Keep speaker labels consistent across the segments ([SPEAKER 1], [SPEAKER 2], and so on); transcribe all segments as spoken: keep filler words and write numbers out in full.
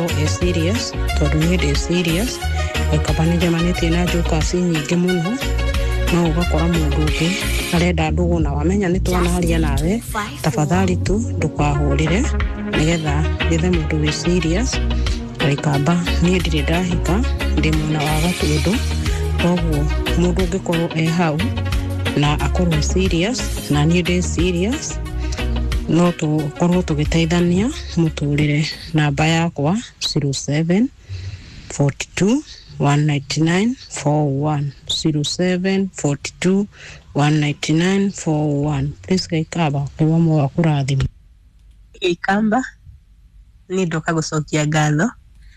[SPEAKER 1] is serious, tondu ni serious. Ikabani jamani tena joka si nyingi muno. No ugakora mundu ungi arenda ndugu na wamenya ni twana haria nawe. Tafadhali tu ndukahurire nigetha githe mundu we serious. Ikaba ni ndire ndahika ndi muna wa gatundu. Koguo mundu ungikorwo e hau na akorwo serious na ni ndi serious. No tu korwo tugiteithania muturire namba yakwa zero seven four two one nine nine four one zero seven four two one nine nine four one. Please kaikaba kwa mwa kurathima
[SPEAKER 2] ikamba ni ndoka gucokia ngatho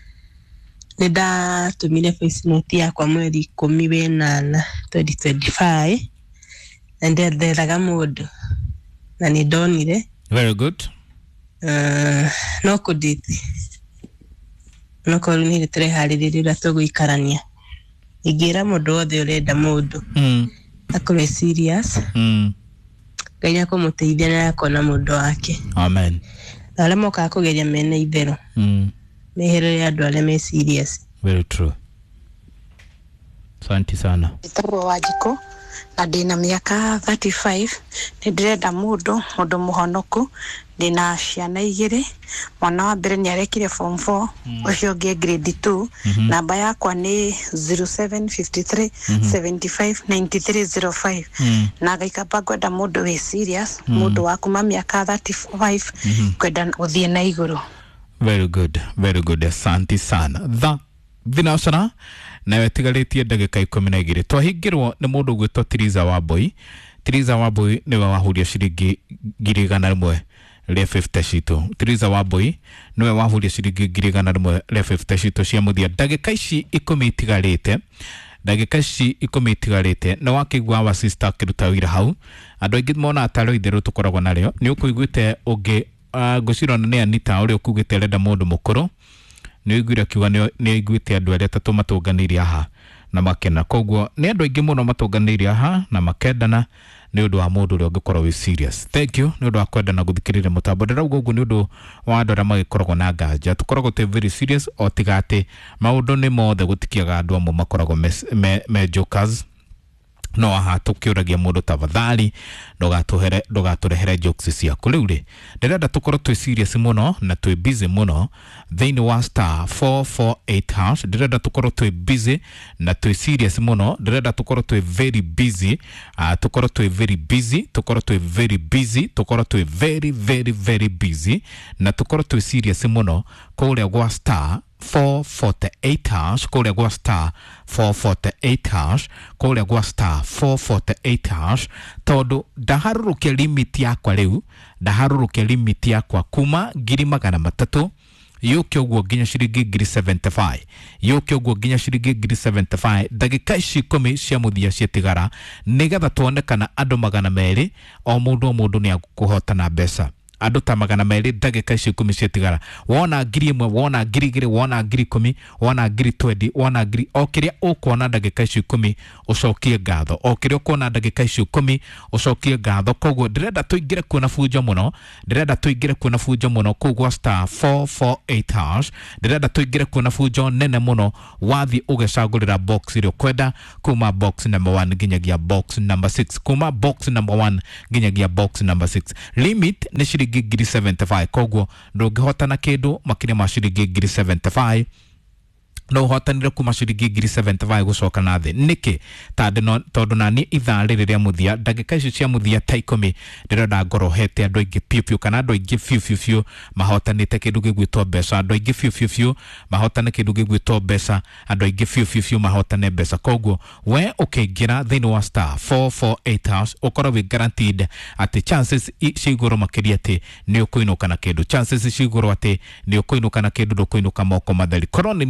[SPEAKER 2] nida tumire voice note yakwa mweri kumi na nane twenty twenty-five and nderaga mundu na ni donire.
[SPEAKER 3] Very good.
[SPEAKER 2] Uh, no kuditi no kolini tere halirira tuguikarania igira mundu othe urenda mundu
[SPEAKER 3] mm
[SPEAKER 2] akore serious
[SPEAKER 3] mm
[SPEAKER 2] Ngai ko muteithia na akona mundu wake.
[SPEAKER 3] Amen.
[SPEAKER 2] Ale moka kugeria mene ithero
[SPEAKER 3] mm
[SPEAKER 2] mehere ya andu ale me serious.
[SPEAKER 3] Very true. Asante sana.
[SPEAKER 1] Itaro wajiko na dina miaka thirty-five ni ndirenda mundu mundu muhonoku dina ciana igire mwana wa mbere ni arekire form four ucio nge grade two namba yakwa ni zero seven five three seven five nine three zero five na gaikaba kwenda mundu we serious mundu wa kuma miaka thirty-five kwenda uthie na iguru.
[SPEAKER 3] Very good, very good. Asante sana. Tha vinasana na wetigaretie ndagika ikumi na igiri twahingirwo ni mundu gwitwo Tiriza Wambui. Tiriza Wambui ni wa wahuria ciringi ngiri igana rimwe ria fifty cito. Tiriza Wambui ni wa wahuria ciringi ngiri igana rimwe ria fifty cito cia muthia. Ndagika ici ikumi itigarite ndagika ici ikumi itigarite na wakigwa wa sister kiruta wira hau andu aingi mona ataro itheru tukoragwo nario ni ukuiguite ungi gucirona ni Anita uri ukugite renda mundu mukuru ni igwira kiwa ni igwite andu aria tatu matunganiria aha na makena. Koguo ni andu aingi muno matunganiria aha na makendana ni undu wa mundu uri ungikorwo wi serious. Thank you ni undu wa kwendana guthikirira mutambo ndirauga uguo ni undu wa andu aria magikoragwo na nganja tukoragwo te very serious o tigate maundu ni mothe gutikiaga andu amwe makoragwo me, me jokers. No aha tukiuragia mundu tafadhali ndogatuhere ndogaturehere jokes ciaku riu ri ndirenda tukorwo twi serious muno na twi busy muno thiini wa star four four eight hash. Ndirenda tukorwo twi busy na twi serious muno. Ndirenda tukorwo twi very busy uh, tukorwo twi very busy tukorwo twi very busy tukorwo twi very very very busy na tukorwo twi serious muno kuria gwa star four four eight hash kuria gwa star four four eight hash kuria gwa star four four eight hash tondu ndaharurukia limit yakwa riu ndaharurukia limit yakwa kuma ngiri magana matatu yuke uguo nginya ciringi ngiri seventy-five yuke uguo nginya ciringi ngiri seventy-five ndagika ici ikumi cia muthia cietigara nigetha tuonekana andu magana meri o mundu o mundu ni akuhotana mbeca andu ta magana meri ndagika ici ikumi cietigara wona ngiri imwe wona ngiri igiri wona ngiri ikumi wona ngiri twenty wona ngiri o kiria ukuona ndagika ici ikumi ucokie ngatho o kiria ukuona ndagika ici ikumi ucokie ngatho. Koguo ndirenda tuingire kuona fujo muno ndirenda tuingire kuona fujo muno kugwa star four four eight hash ndirenda tuingire kuona fujo nene muno wathi ugecagurira box irio kwenda kuma box number one nginyagia box number six kuma box number one nginyagia box number six. Limit ni ciringi ngiri seventy-five. Koguo ndungihotana kindu makiria ma ciringi ngiri seventy-five no hotanire kuma ciringi ngiri seventy-five gucoka na thi niki tondu tondu nani ithaa riri ria muthia ndagika icio cia muthia ta ikumi ndirenda ngoro hete andu aingi piu piu kana andu aingi fiu fiu fiu mahotanite kindu gigwitwo mbeca andu aingi fiu fiu fiu mahotane kindu gigwitwo mbeca andu aingi fiu fiu fiu mahotane mbeca. Koguo we ukiingira thiini wa star four four eight hash ukora wi guaranteed ati chances ciguru makiria ati ni ukuinuka na kindu chances ciguru ati ni ukuinuka na kindu ndukuinuka moko matheri koroni ni we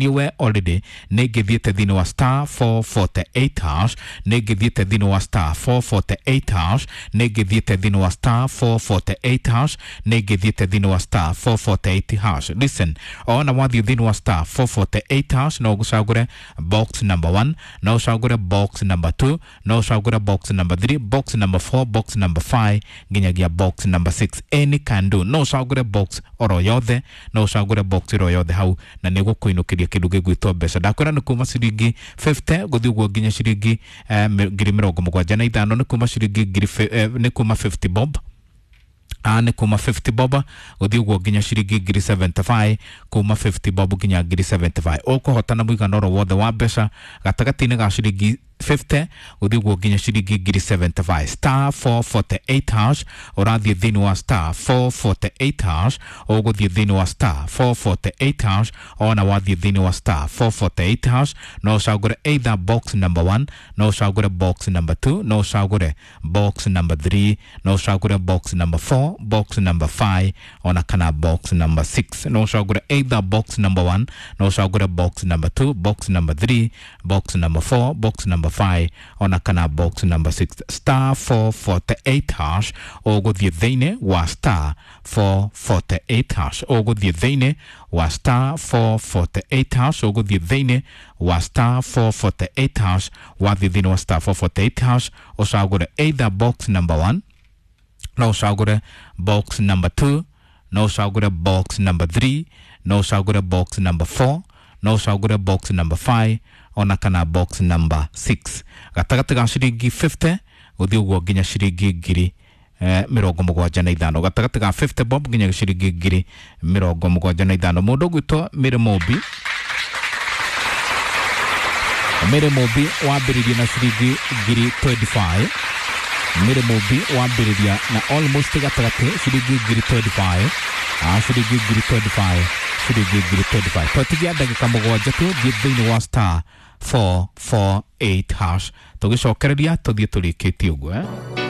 [SPEAKER 3] already negithiete thini wa star four forty-eight hash negithiete thini wa star four forty-eight hash negithiete thini wa star four forty-eight hash negithiete thini wa star four forty-eight hash. Listen, ona wathi thini wa star four forty-eight hash no gucagure box number one, no gucagure box number two, no gucagure box number three, box number four, box number five nginyagia box number six. Any can do, no gucagure box oro yothe, no gucagure box oro yothe hau na niguo kuinukiria kindu gigwitwo mbeca. Ndakwira ni kuma ciringi fifty guthi uguo nginya ciringi ngiri mirongo mugwanja na ithano, ni kuma ciringi ngiri ni kuma fifty bob. Ah, ni kuma fifty bob guthi uguo nginya ciringi ngiri seventy-five, kuma fifty bob nginya ngiri seventy-five. Ukuhotana muigana oro wothe wa mbeca gatagati-ini ga ciringi fifty guthi uguo nginya ciringi ngiri seventy-five. Star four forty-eight hash urathie thini wa star four forty-eight hash uguthie thini wa star four forty-eight hash. Ona wathie thini wa star four forty-eight hash no ucagure either box number one, no ucagure box number two, no ucagure box number three, no ucagure box number four, box number five, ona kana box number six. No ucagure either box number one, no ucagure box number two, box number three, box number four, box number five, ona kana box number six. Star four forty-eight hash uguthie thini wa star four forty-eight hash uguthie thini wa star four forty-eight hash uguthie thini wa star four forty-eight hash. Wathie thini wa star four forty-eight hash ucagure either box number one, no ucagure box number two, no ucagure box number three, no ucagure box number four, no ucagure box number five, ona kana box number six. Gatagati ga ciringi fifty guthi uguo nginya ciringi ngiri mirongo mugwanja na ithano. Gatagati ga fifty bob nginya ciringi ngiri mirongo mugwanja na ithano. Mundu gwitwo Mire Mobi, Mire Mobi wambiririe na ciringi ngiri twenty-five. Mire Mobi wambiriria na almost gatagati ciringi ngiri twenty-five. Ah, ciringi ngiri twenty-five, ciringi ngiri twenty-five. Twatigia ndagika mugwanja tu thie thini wa star four forty-eight hash tugicokereria tuthie turikitie uguo eh